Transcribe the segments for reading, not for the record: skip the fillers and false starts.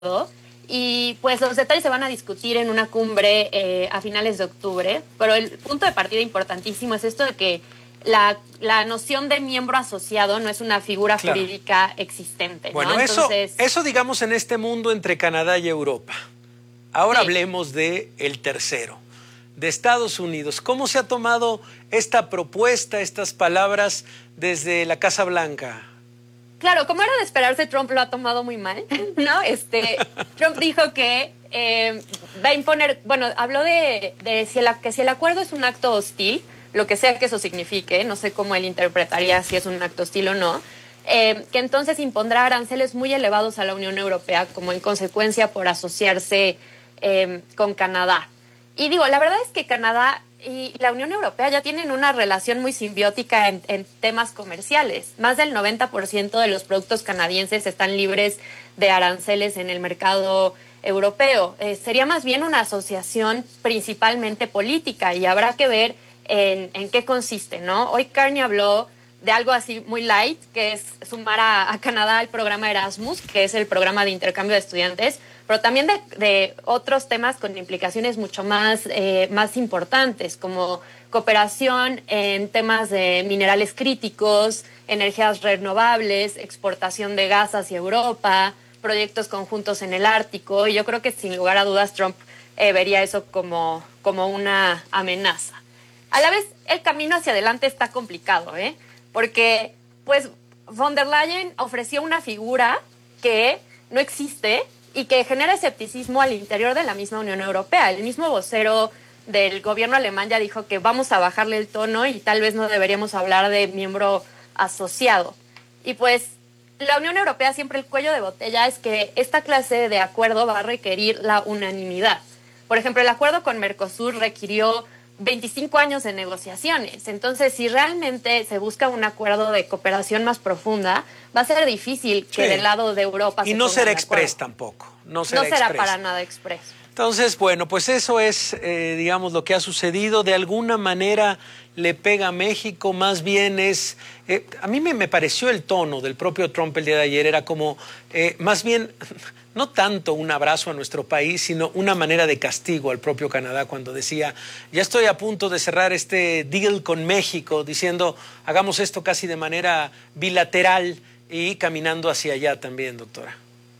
Y pues los detalles se van a discutir en una cumbre a finales de octubre, pero el punto de partida importantísimo es esto de que la noción de miembro asociado no es una figura jurídica existente, bueno, ¿no? Entonces, eso digamos en este mundo entre Canadá y Europa. Ahora sí. Hablemos de el tercero, de Estados Unidos. ¿Cómo se ha tomado esta propuesta, estas palabras desde la Casa Blanca? Claro, como era de esperarse, Trump lo ha tomado muy mal, ¿no? Trump dijo que va a imponer, bueno, habló de que si el acuerdo es un acto hostil, lo que sea que eso signifique, no sé cómo él interpretaría si es un acto hostil o no, que entonces impondrá aranceles muy elevados a la Unión Europea como en consecuencia por asociarse con Canadá. Y digo, la verdad es que Canadá y la Unión Europea ya tienen una relación muy simbiótica en temas comerciales. Más del 90% de los productos canadienses están libres de aranceles en el mercado europeo. Sería más bien una asociación principalmente política y habrá que ver en qué consiste, ¿no? Hoy Carney habló de algo así muy light, que es sumar a Canadá al programa Erasmus, que es el programa de intercambio de estudiantes, pero también de otros temas con implicaciones mucho más importantes, como cooperación en temas de minerales críticos, energías renovables, exportación de gas hacia Europa, proyectos conjuntos en el Ártico, y yo creo que sin lugar a dudas Trump vería eso como una amenaza. A la vez, el camino hacia adelante está complicado, porque pues von der Leyen ofreció una figura que no existe y que genera escepticismo al interior de la misma Unión Europea. El mismo vocero del gobierno alemán ya dijo que vamos a bajarle el tono y tal vez no deberíamos hablar de miembro asociado. Y pues la Unión Europea siempre el cuello de botella es que esta clase de acuerdo va a requerir la unanimidad. Por ejemplo, el acuerdo con Mercosur requirió 25 años de negociaciones. Entonces, si realmente se busca un acuerdo de cooperación más profunda, va a ser difícil que del lado de Europa y no será express tampoco. No será para nada express. Entonces, bueno, pues eso es, digamos, lo que ha sucedido. De alguna manera le pega a México, más bien es... a mí me pareció el tono del propio Trump el día de ayer, era como, más bien, no tanto un abrazo a nuestro país, sino una manera de castigo al propio Canadá cuando decía, ya estoy a punto de cerrar este deal con México, diciendo, hagamos esto casi de manera bilateral y caminando hacia allá también, doctora.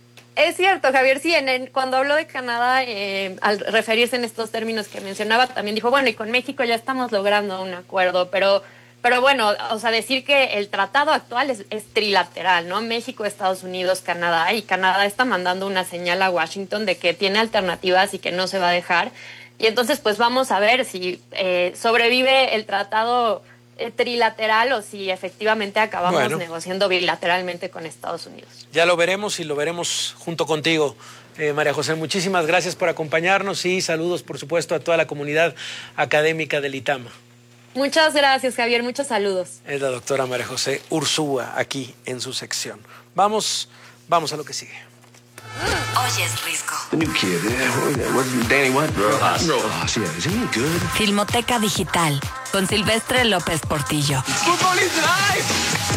Es cierto, Javier, sí, cuando habló de Canadá, al referirse en estos términos que mencionaba, también dijo, bueno, y con México ya estamos logrando un acuerdo, pero bueno, o sea, decir que el tratado actual es trilateral, ¿no? México, Estados Unidos, Canadá, y Canadá está mandando una señal a Washington de que tiene alternativas y que no se va a dejar. Y entonces, pues vamos a ver si sobrevive el tratado trilateral o si efectivamente acabamos negociando bilateralmente con Estados Unidos. Ya lo veremos y lo veremos junto contigo, María José. Muchísimas gracias por acompañarnos y saludos, por supuesto, a toda la comunidad académica del ITAMA. Muchas gracias, Javier. Muchos saludos. Es la doctora María José Urzúa, aquí en su sección. Vamos a lo que sigue. Oyes Risco. The new kid, Danny what? Rojas. Rojas, yeah. Is he good? Filmoteca Digital, con Silvestre López Portillo. Football is life.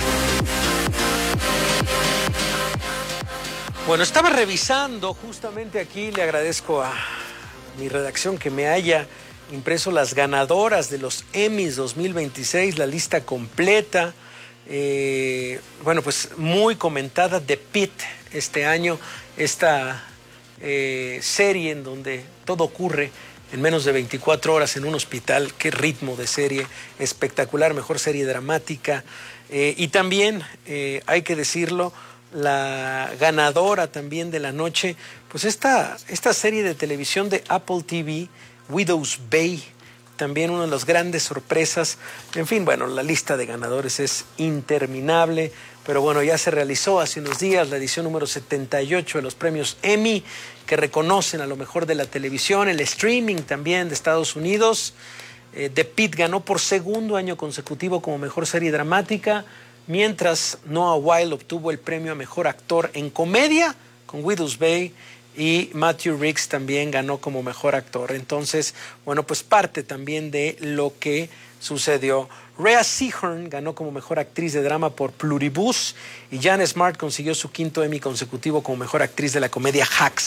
Bueno, estaba revisando justamente aquí, le agradezco a mi redacción que me haya impreso las ganadoras de los Emmys 2026, la lista completa. Bueno, pues muy comentada, The Pitt este año, esta serie en donde todo ocurre en menos de 24 horas en un hospital. Qué ritmo de serie espectacular, mejor serie dramática. Y también, hay que decirlo, la ganadora también de la noche, pues esta serie de televisión de Apple TV, Widow's Bay, también una de las grandes sorpresas. En fin, bueno, la lista de ganadores es interminable, pero bueno, ya se realizó hace unos días la edición número 78 de los premios Emmy, que reconocen a lo mejor de la televisión, el streaming también de Estados Unidos. The Pitt ganó por segundo año consecutivo como mejor serie dramática, mientras Noah Wyle obtuvo el premio a mejor actor en comedia con Widow's Bay, y Matthew Ricks también ganó como mejor actor. Entonces, bueno, pues parte también de lo que sucedió. Rhea Seehorn ganó como mejor actriz de drama por Pluribus y Jan Smart consiguió su 5º Emmy consecutivo como mejor actriz de la comedia Hacks.